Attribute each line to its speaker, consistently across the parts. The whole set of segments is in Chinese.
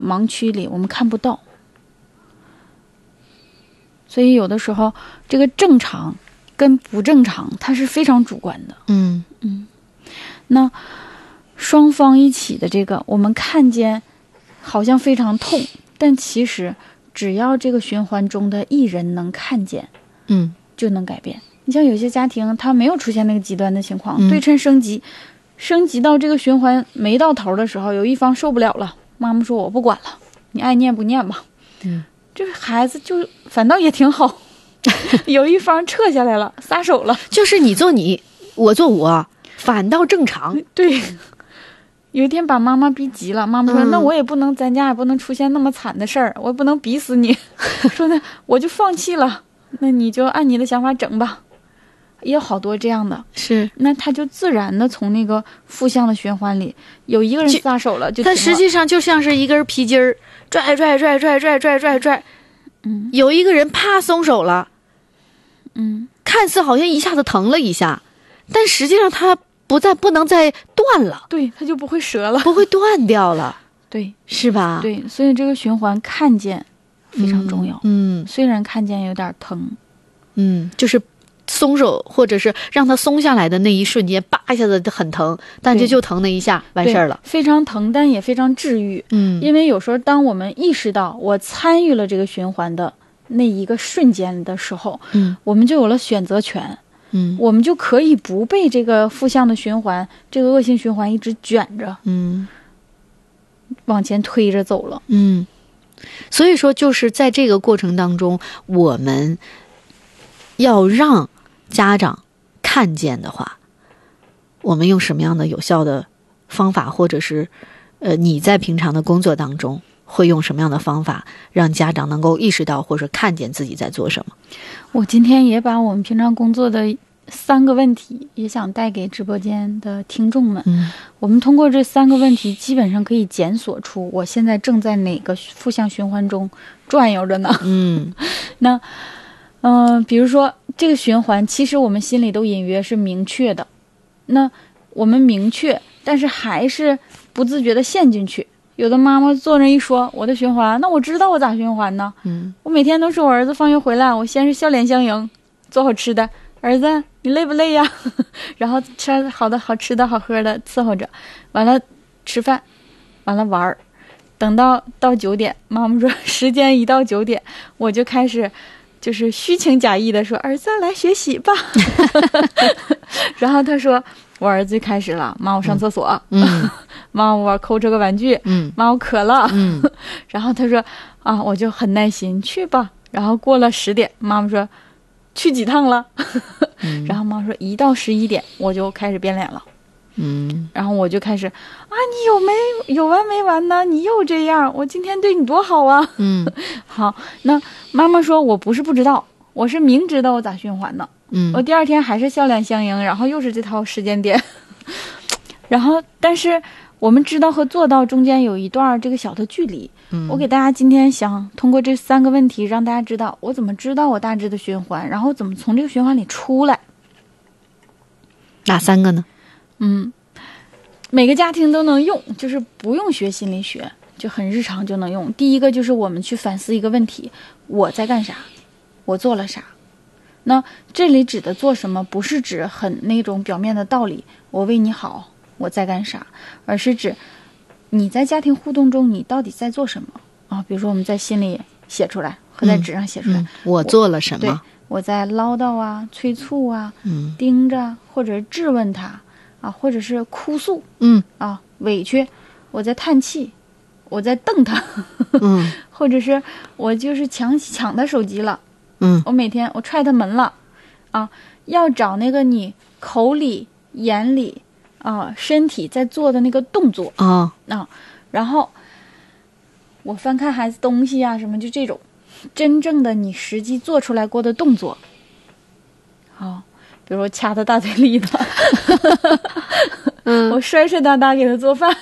Speaker 1: 盲区里，我们看不到。所以有的时候这个正常跟不正常它是非常主观的。那双方一起的这个我们看见好像非常痛，但其实只要这个循环中的一人能看见，就能改变。你像有些家庭他没有出现那个极端的情况，对称升级到这个循环没到头的时候，有一方受不了了，妈妈说我不管了，你爱念不念吧。这孩子就反倒也挺好，有一方撤下来了，撒手了，
Speaker 2: 就是你做你，我做我，反倒正常。
Speaker 1: 对，有一天把妈妈逼急了，妈妈说那我也不能，咱家也不能出现那么惨的事儿，我也不能逼死你。说那我就放弃了，那你就按你的想法整吧。也有好多这样的，
Speaker 2: 是，
Speaker 1: 那他就自然的从那个负向的循环里，有一个人撒手了就停了。
Speaker 2: 他实际上就像是一根皮筋儿，拽，有一个人啪松手了，看似好像一下子疼了一下，但实际上他不能再断了，
Speaker 1: 对，他就不会折了，
Speaker 2: 不会断掉了，
Speaker 1: 对，
Speaker 2: 是吧？
Speaker 1: 对，所以这个循环看见非常重要。虽然看见有点疼，
Speaker 2: 就是松手或者是让它松下来的那一瞬间，叭一下子很疼，但这就疼那一下完事儿了，
Speaker 1: 非常疼，但也非常治愈。因为有时候当我们意识到我参与了这个循环的那一个瞬间的时候，我们就有了选择权。我们就可以不被这个负向的循环，这个恶性循环一直卷着，往前推着走了。
Speaker 2: 所以说就是在这个过程当中，我们要让家长看见的话，我们用什么样的有效的方法，或者是你在平常的工作当中会用什么样的方法让家长能够意识到或者看见自己在做什么？
Speaker 1: 我今天也把我们平常工作的3个问题也想带给直播间的听众们。我们通过这3个问题基本上可以检索出我现在正在哪个负向循环中转悠着呢。那比如说这个循环其实我们心里都隐约是明确的，那我们明确但是还是不自觉的陷进去。有的妈妈坐那一说我的循环，那我知道我咋循环呢？我每天都是我儿子放学回来，我先是笑脸相迎，做好吃的，儿子你累不累呀？然后吃好的好吃的好喝的伺候着，完了吃饭，完了玩儿，等到9点，妈妈说时间一到9点，我就开始就是虚情假意的说儿子来学习吧。然后他说我儿子就开始了，妈我上厕所，妈我抠这个玩具，妈我渴了，然后他说啊我就很耐心去吧。然后过了10点，妈妈说去几趟了？然后妈妈说1到11点我就开始变脸了。然后我就开始啊你有完没完呢？你又这样，我今天对你多好啊。好，那妈妈说我不是不知道，我是明知道我咋循环呢。我第2天还是笑脸相迎，然后又是这套时间点。然后但是我们知道和做到中间有一段这个小的距离。我给大家今天想通过这3个问题让大家知道我怎么知道我大致的循环，然后怎么从这个循环里出来。
Speaker 2: 哪3个呢？
Speaker 1: 每个家庭都能用，就是不用学心理学，就很日常就能用。第一个就是我们去反思一个问题，我在干啥，我做了啥。那这里指的做什么不是指很那种表面的道理，我为你好我在干啥，而是指你在家庭互动中你到底在做什么啊？比如说我们在心里写出来和在纸上写出来，
Speaker 2: 我做了什么？
Speaker 1: 对，我在唠叨啊，催促啊，盯着或者质问他啊，或者是哭诉，委屈，我在叹气，我在瞪他，或者是我就是抢他手机了，我每天我踹他门了，啊，要找那个你口里、眼里啊、身体在做的那个动作然后我翻看孩子东西啊什么，就这种真正的你实际做出来过的动作。好，比如说掐他大腿里的，我摔哒哒给他做饭，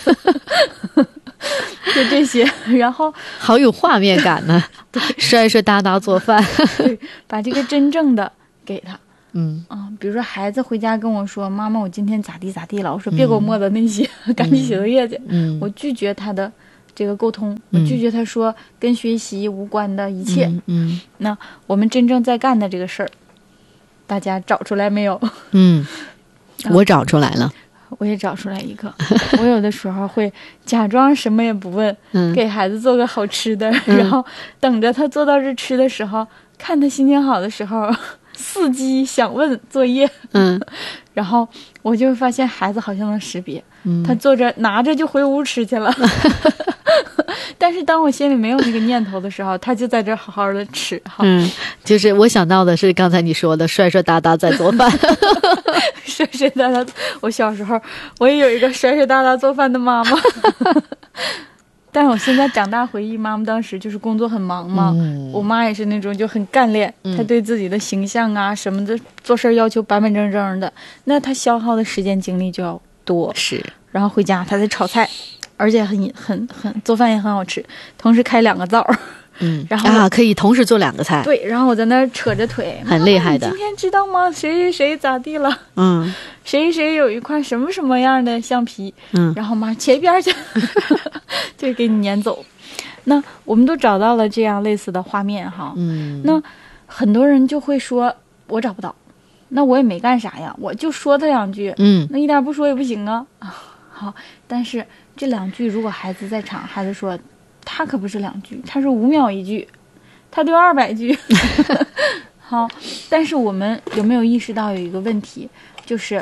Speaker 1: 就这些。然后
Speaker 2: 好有画面感呢，摔哒哒做饭，
Speaker 1: 对，把这个真正的给他。比如说孩子回家跟我说妈妈我今天咋地了，我说别给我磨的那些，赶紧写作业去。我拒绝他的这个沟通，我拒绝他说跟学习无关的一切。那我们真正在干的这个事儿，大家找出来没有？
Speaker 2: 我找出来了。
Speaker 1: 我也找出来一个。我有的时候会假装什么也不问，给孩子做个好吃的，然后等着他做到这吃的时候，看他心情好的时候，伺机想问作业。然后我就发现孩子好像能识别，他坐着拿着就回屋吃去了。但是当我心里没有那个念头的时候，他就在这好好的吃。
Speaker 2: 就是我想到的是刚才你说的帅帅哒哒在做饭。
Speaker 1: 帅帅哒哒，我小时候我也有一个帅帅哒哒做饭的妈妈。但我现在长大回忆，妈妈当时就是工作很忙嘛。我妈也是那种就很干练，她对自己的形象啊什么的做事要求板板正正的，那她消耗的时间精力就要多。
Speaker 2: 是，
Speaker 1: 然后回家她在炒菜，而且很做饭也很好吃，同时开2个灶。然后
Speaker 2: 可以同时做2个菜。
Speaker 1: 对，然后我在那扯着腿，
Speaker 2: 很厉害的。
Speaker 1: 今天知道吗？谁谁谁咋地了？谁谁有一块什么什么样的橡皮？然后妈切一边去，就给你撵走。那我们都找到了这样类似的画面哈。那很多人就会说，我找不到，那我也没干啥呀，我就说他2句。那一点不说也不行啊。好，但是这2句如果孩子在场，孩子说。他可不是2句，他是5秒1句，他对200句。好，但是我们有没有意识到有一个问题，就是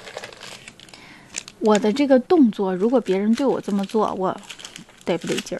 Speaker 1: 我的这个动作，如果别人对我这么做，我得不得劲儿？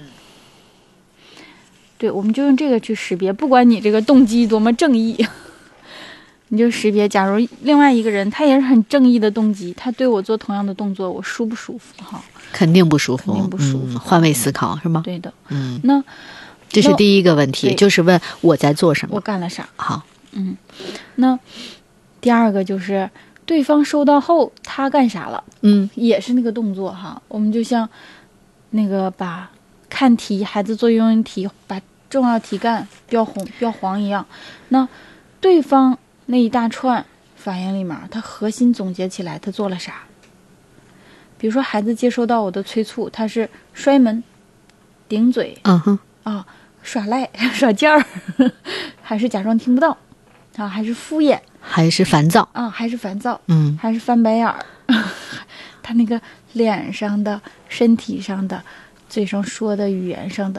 Speaker 1: 对，我们就用这个去识别，不管你这个动机多么正义，你就识别，假如另外一个人他也是很正义的动机，他对我做同样的动作，我舒不舒服？哈。
Speaker 2: 肯定不舒服，
Speaker 1: 肯定不舒服。
Speaker 2: 换位思考是吗？
Speaker 1: 对的。那
Speaker 2: 这是第一个问题，就是问我在做什么，
Speaker 1: 我干了啥。
Speaker 2: 好，
Speaker 1: 那第二个就是对方收到后他干啥了？也是那个动作哈。我们就像那个把看题，孩子做英语题，把重要题干标红标黄一样。那对方那一大串反应里面，他核心总结起来他做了啥？比如说孩子接收到我的催促，他是摔门、顶嘴，耍赖、耍劲儿，还是假装听不到啊？还是敷衍？
Speaker 2: 还是烦躁
Speaker 1: 啊？还是烦躁？还是翻白眼儿？他那个脸上的、身体上的、嘴上说的、语言上的，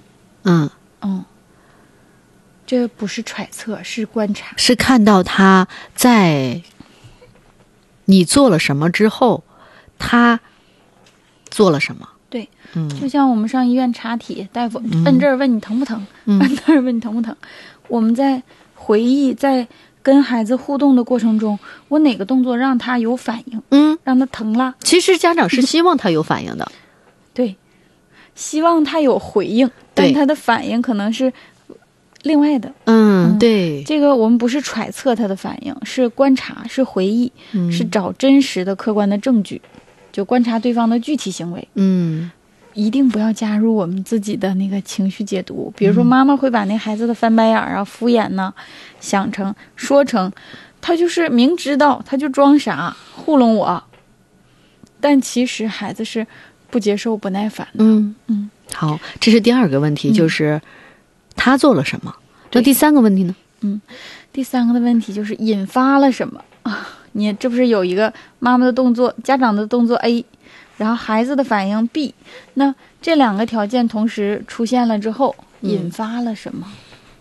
Speaker 1: 这不是揣测，是观察，
Speaker 2: 是看到他在你做了什么之后。他做了什么？
Speaker 1: 对，就像我们上医院查体，大夫摁这儿问你疼不疼，摁那儿问你疼不疼。我们在回忆，在跟孩子互动的过程中，我哪个动作让他有反应？让他疼了。
Speaker 2: 其实家长是希望他有反应的，
Speaker 1: 对，希望他有回应，但他的反应可能是另外的。
Speaker 2: 对，
Speaker 1: 这个我们不是揣测他的反应，是观察，是回忆，是找真实的客观的证据。就观察对方的具体行为，一定不要加入我们自己的那个情绪解读。比如说，妈妈会把那孩子的翻白眼啊、敷衍呢，想成、说成，他就是明知道，他就装傻糊弄我，但其实孩子是不接受、不耐烦的。
Speaker 2: 好，这是第2个问题，就是他做了什么。那第3个问题呢？
Speaker 1: 第3个的问题就是引发了什么。你这不是有一个妈妈的动作，家长的动作 A， 然后孩子的反应 B， 那这2个条件同时出现了之后，引发了什么？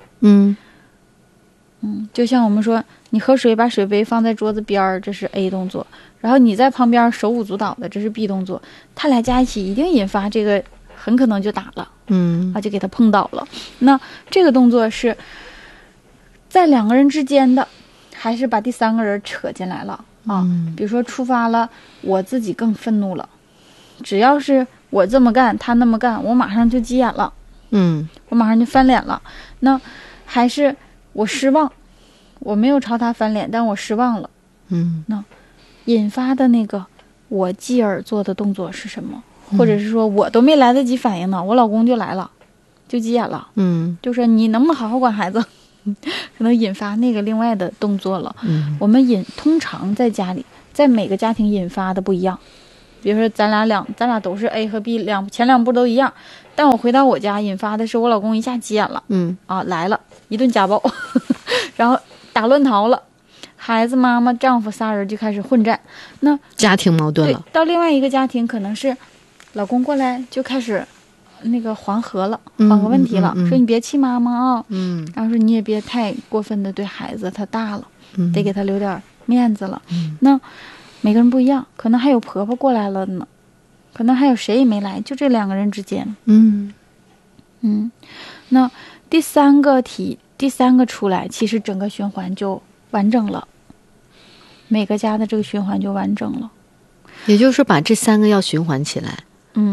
Speaker 1: 就像我们说，你喝水把水杯放在桌子边儿，这是 A 动作，然后你在旁边手舞足蹈的，这是 B 动作，他俩加一起一定引发这个，很可能就打了，就给他碰倒了。那这个动作是在2个人之间的。还是把第3个人扯进来了比如说触发了我自己更愤怒了，只要是我这么干他那么干，我马上就急眼了，我马上就翻脸了。那还是我失望，我没有朝他翻脸，但我失望了，那引发的那个我继而做的动作是什么？或者是说我都没来得及反应呢，我老公就来了，就急眼了，就说你能不能好好管孩子？可能引发那个另外的动作了。我们通常在家里，在每个家庭引发的不一样。 比如说咱俩都是 A 和 B 前两步都一样，但我回到我家引发的是我老公一下急眼了，来了一顿家暴然后打乱逃了，孩子妈妈丈夫仨人就开始混战，那
Speaker 2: 家庭矛盾了。
Speaker 1: 到另外一个家庭可能是老公过来就开始那个缓和问题了，说你别气妈妈啊，然后说你也别太过分的对孩子，他大了，得给他留点面子了。那每个人不一样，可能还有婆婆过来了呢，可能还有谁也没来，就这两个人之间。那第三个出来，其实整个循环就完整了，每个家的这个循环就完整了。
Speaker 2: 也就是说把这3个要循环起来。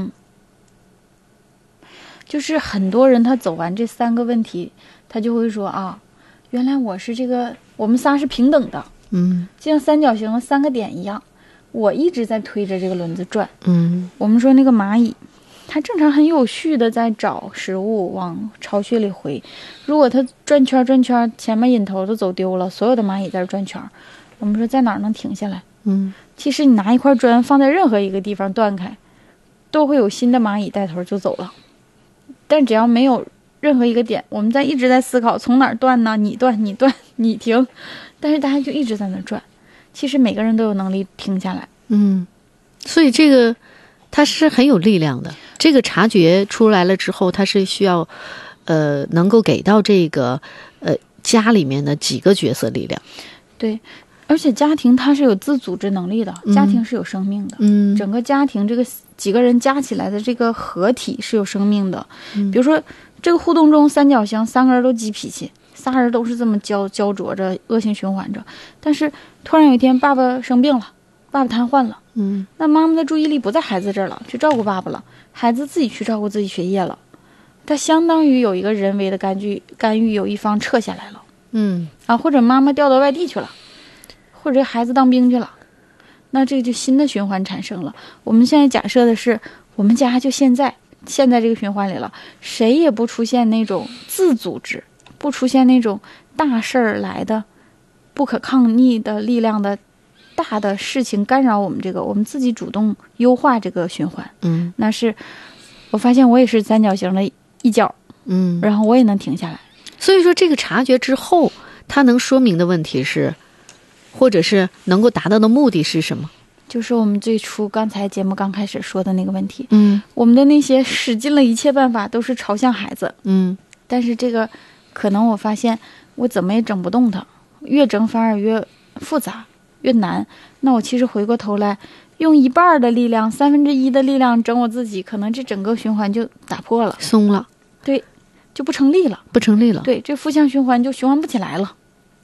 Speaker 1: 就是很多人他走完这3个问题，他就会说啊，原来我是这个，我们仨是平等的，就像三角形的3个点一样，我一直在推着这个轮子转。我们说那个蚂蚁，它正常很有序的在找食物往巢穴里回，如果它转圈，前面引头都走丢了，所有的蚂蚁在这转圈，我们说在哪儿能停下来？其实你拿一块砖放在任何一个地方断开，都会有新的蚂蚁带头就走了。但只要没有任何一个点，我们一直在思考从哪儿断呢？你断，你停，但是大家就一直在那转。其实每个人都有能力停下来。
Speaker 2: 所以这个它是很有力量的。这个察觉出来了之后，它是需要能够给到这个家里面的几个角色力量。
Speaker 1: 对。而且家庭它是有自组织能力的，家庭是有生命的，整个家庭这个几个人加起来的这个合体是有生命的。比如说这个互动中三角形3个人都急脾气，3人都是这么焦灼着，恶性循环着，但是突然有一天爸爸生病了，爸爸瘫痪了，那妈妈的注意力不在孩子这儿了，去照顾爸爸了，孩子自己去照顾自己学业了，他相当于有一个人为的干预，有一方撤下来了，或者妈妈调到外地去了，或者孩子当兵去了，那这个就新的循环产生了。我们现在假设的是，我们家就现在这个循环里了，谁也不出现那种自组织，不出现那种大事儿来的不可抗逆的力量的大的事情干扰我们这个，我们自己主动优化这个循环。那是我发现我也是三角形的一角，然后我也能停下来。
Speaker 2: 所以说这个察觉之后，它能说明的问题是，或者是能够达到的目的是什么？
Speaker 1: 就是我们最初刚才节目刚开始说的那个问题。我们的那些使尽了一切办法都是朝向孩子。但是这个可能我发现我怎么也整不动它，越整反而越复杂越难。那我其实回过头来用1半的力量1/3的力量整我自己，可能这整个循环就打破了，
Speaker 2: 松了。
Speaker 1: 对，就不成立了。对，这负向循环就循环不起来了。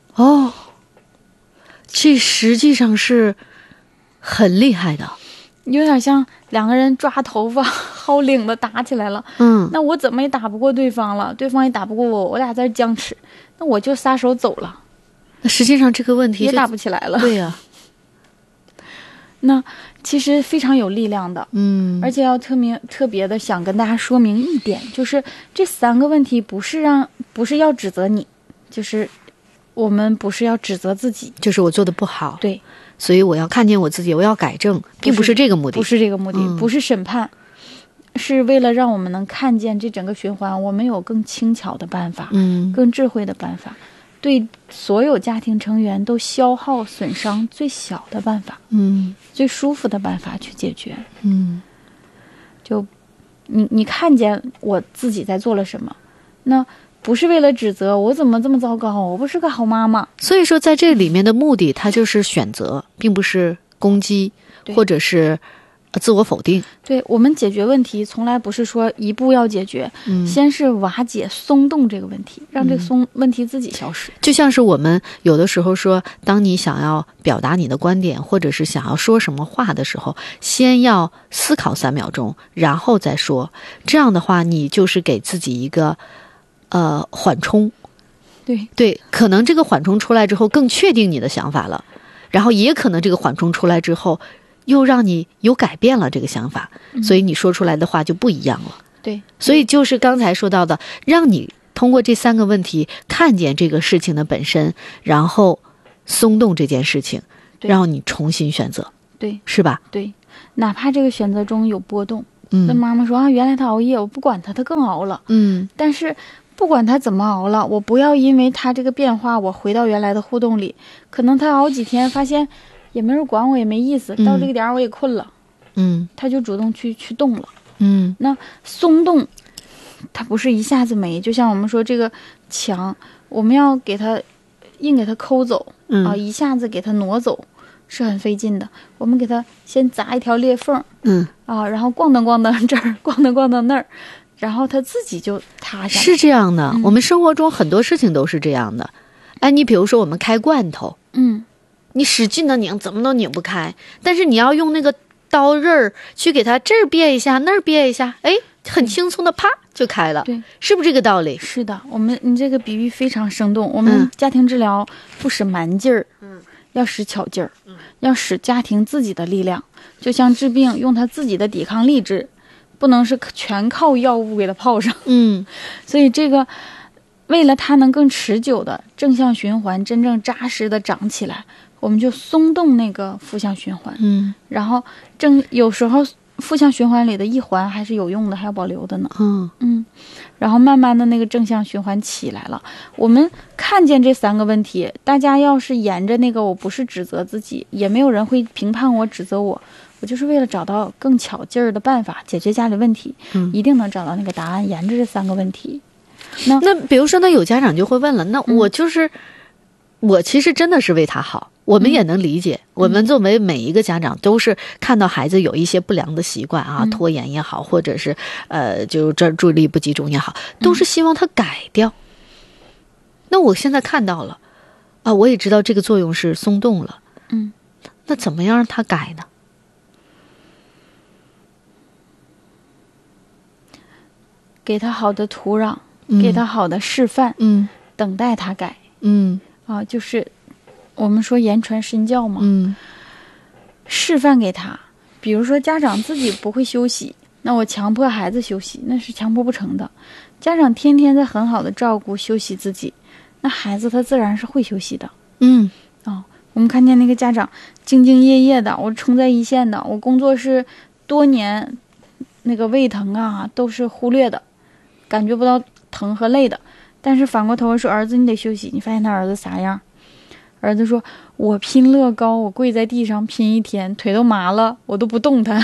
Speaker 2: 这实际上是很厉害的，
Speaker 1: 有点像2个人抓头发薅领的打起来了。那我怎么也打不过对方了，对方也打不过我，我俩在这僵持，那我就撒手走了。
Speaker 2: 那实际上这个问题
Speaker 1: 也打不起来了。
Speaker 2: 对呀。
Speaker 1: 那其实非常有力量的。而且要特别的想跟大家说明一点，就是这3个问题不是要指责你，就是我们不是要指责自己，
Speaker 2: 就是我做的不好，
Speaker 1: 对，
Speaker 2: 所以我要看见我自己，我要改正，并不是这个目的，
Speaker 1: 不是这个目的，不是审判，是为了让我们能看见这整个循环，我们有更轻巧的办法，更智慧的办法，对所有家庭成员都消耗损伤最小的办法，最舒服的办法去解决。就你看见我自己在做了什么，那不是为了指责我怎么这么糟糕，我不是个好妈妈。
Speaker 2: 所以说在这里面的目的，它就是选择，并不是攻击或者是自我否定。
Speaker 1: 对，我们解决问题从来不是说一步要解决，先是瓦解松动这个问题，让这个问题自己消失。
Speaker 2: 就像是我们有的时候说，当你想要表达你的观点，或者是想要说什么话的时候，先要思考3秒钟，然后再说。这样的话，你就是给自己一个缓冲。对，可能这个缓冲出来之后更确定你的想法了，然后也可能这个缓冲出来之后又让你有改变了这个想法，所以你说出来的话就不一样了。
Speaker 1: 对，
Speaker 2: 所以就是刚才说到的，让你通过这3个问题看见这个事情的本身，然后松动这件事情，让你重新选择。
Speaker 1: 对，
Speaker 2: 是吧？
Speaker 1: 对， 哪怕这个选择中有波动，那妈妈说啊，原来他熬夜，我不管他，他更熬了。但是不管他怎么熬了，我不要因为他这个变化，我回到原来的互动里。可能他熬几天，发现也没人管我，也没意思，到这个点我也困了，他就主动去动了。那松动，它不是一下子没，就像我们说这个墙，我们要给它硬给它抠走一下子给它挪走是很费劲的。我们给它先砸一条裂缝，然后咣当咣当这儿，咣当咣当那儿，然后它自己就塌下来。
Speaker 2: 是这样的，我们生活中很多事情都是这样的。哎，你比如说我们开罐头，你使劲的拧，怎么都拧不开，但是你要用那个刀刃儿去给它这儿别一下，那儿别一下，哎，很轻松的啪就开了。
Speaker 1: 对，
Speaker 2: 是不是这个道理？
Speaker 1: 是的，你这个比喻非常生动。我们家庭治疗不使蛮劲儿，要使巧劲儿，要使家庭自己的力量。就像治病，用他自己的抵抗力治，不能是全靠药物给他泡上。所以这个为了它能更持久的正向循环，真正扎实的长起来，我们就松动那个负向循环。然后有时候负向循环里的一环还是有用的，还要保留的呢。然后慢慢的那个正向循环起来了。我们看见这3个问题，大家要是沿着那个，我不是指责自己，也没有人会评判我指责我，我就是为了找到更巧劲儿的办法解决家里问题，一定能找到那个答案。沿着这3个问题，那
Speaker 2: 比如说呢，有家长就会问了，那我其实真的是为他好，我们也能理解。我们作为每一个家长，都是看到孩子有一些不良的习惯啊，拖延也好，或者是就这注意力不集中也好，都是希望他改掉。那我现在看到了啊，我也知道这个作用是松动了。那怎么样让他改呢？
Speaker 1: 给他好的土壤，给他好的示范，等待他改。就是我们说言传身教嘛，示范给他。比如说家长自己不会休息，那我强迫孩子休息，那是强迫不成的。家长天天在很好的照顾休息自己，那孩子他自然是会休息的。我们看见那个家长兢兢业业的，我冲在一线的，我工作是多年，那个胃疼啊都是忽略的，感觉不到疼和累的。但是反过头说，儿子你得休息。你发现他儿子啥样？儿子说，我拼乐高，我跪在地上拼一天，腿都麻了，我都不动弹。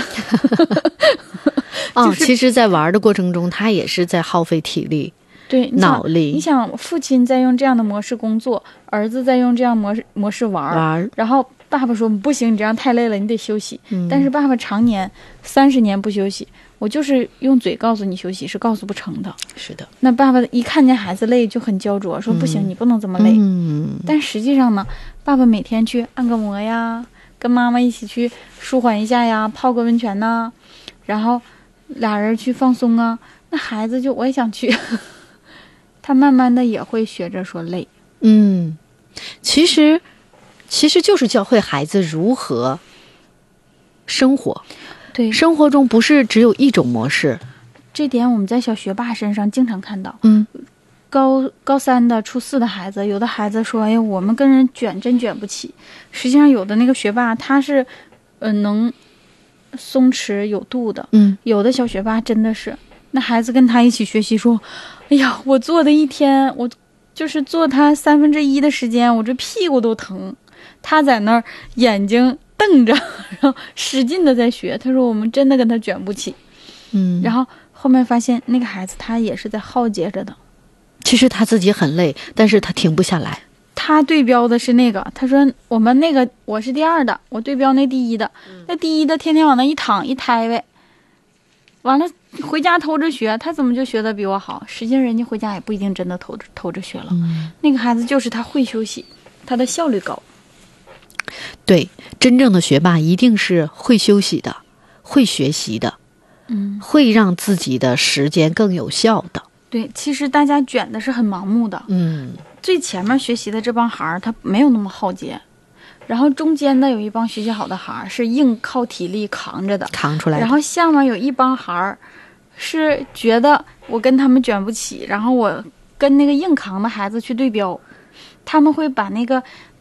Speaker 2: 其实在玩的过程中，他也是在耗费体力，
Speaker 1: 对，
Speaker 2: 脑力。
Speaker 1: 你想父亲在用这样的模式工作，儿子在用这样模式玩，然后爸爸说不行，你这样太累了，你得休息。但是爸爸常年30年不休息，我就是用嘴告诉你休息是告诉不成的。
Speaker 2: 是的，
Speaker 1: 那爸爸一看见孩子累就很焦灼，说不行，你不能这么累。但实际上呢，爸爸每天去按个摩呀，跟妈妈一起去舒缓一下呀，泡个温泉呐，然后俩人去放松啊，那孩子就我也想去，他慢慢的也会学着说累。
Speaker 2: 其实就是教会孩子如何生活。
Speaker 1: 对，
Speaker 2: 生活中不是只有一种模式，
Speaker 1: 这点我们在小学霸身上经常看到。高3的、初4的孩子，有的孩子说：“哎，我们跟人卷真卷不起。”实际上，有的那个学霸他是，能松弛有度的。有的小学霸真的是，那孩子跟他一起学习说：“哎呀，我做的一天，我就是做他1/3的时间，我这屁股都疼。”他在那儿眼睛瞪着，然后使劲的在学。他说我们真的跟他卷不起。然后后面发现那个孩子他也是在耗竭着的。
Speaker 2: 其实他自己很累，但是他停不下来。
Speaker 1: 他对标的是那个，他说我们那个我是第2的，我对标那第1的，那第1的天天往那一躺一呆呗，完了回家偷着学，他怎么就学的比我好？实际上人家回家也不一定真的偷着学了。那个孩子就是他会休息，他的效率高。
Speaker 2: 对，真正的学霸一定是会休息的，会学习的，会让自己的时间更有效的。
Speaker 1: 对，其实大家卷的是很盲目的。最前面学习的这帮孩儿，他没有那么耗竭，然后中间的有一帮学习好的孩儿是硬靠体力扛着的，
Speaker 2: 扛出来的。
Speaker 1: 然后下面有一帮孩儿是觉得我跟他们卷不起，然后我跟那个硬扛的孩子去对标，他们会把那个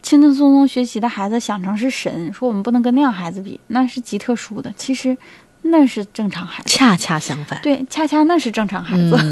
Speaker 1: 轻轻松松学习的孩子想成是神，说我们不能跟那样孩子比，那是极特殊的。其实那是正常孩子，
Speaker 2: 恰恰相反。
Speaker 1: 对，恰恰那是正常孩子。